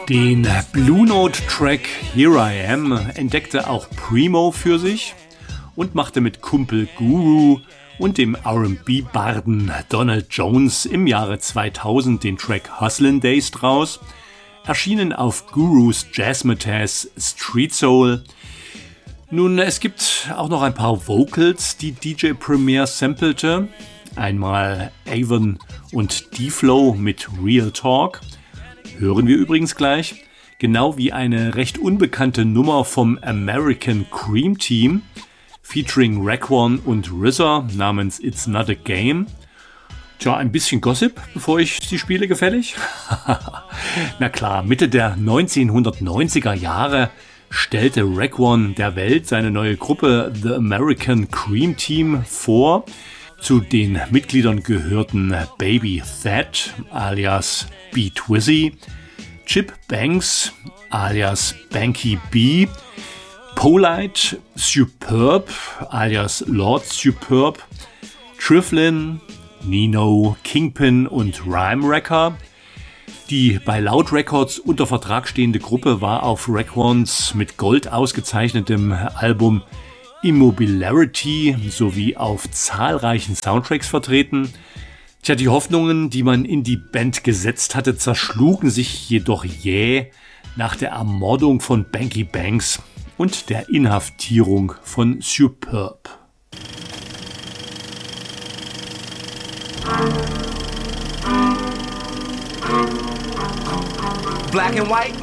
Den Blue Note Track Here I Am entdeckte auch Primo für sich und machte mit Kumpel Guru und dem R&B-Barden Donald Jones im Jahre 2000 den Track Hustlin' Days draus, erschienen auf Gurus Jazzmatazz Street Soul. Nun, es gibt auch noch ein paar Vocals, die DJ Premier sampelte. Einmal Avon und D-Flow mit Real Talk. Hören wir übrigens gleich. Genau wie eine recht unbekannte Nummer vom American Cream Team, featuring Raekwon und RZA namens It's Not a Game. Tja, ein bisschen Gossip, bevor ich sie spiele, gefällig? Na klar, Mitte der 1990er Jahre stellte Raekwon der Welt seine neue Gruppe The American Cream Team vor. Zu den Mitgliedern gehörten Baby Thad alias B Twizzy, Chip Banks alias Banky B, Polite, Superb alias Lord Superb, Triflin, Nino, Kingpin und Rhyme Wrecker. Die bei Loud Records unter Vertrag stehende Gruppe war auf Raekwons mit Gold ausgezeichnetem Album Immobilarity sowie auf zahlreichen Soundtracks vertreten. Tja, die Hoffnungen, die man in die Band gesetzt hatte, zerschlugen sich jedoch jäh nach der Ermordung von Banky Banks und der Inhaftierung von Superb. Black and white.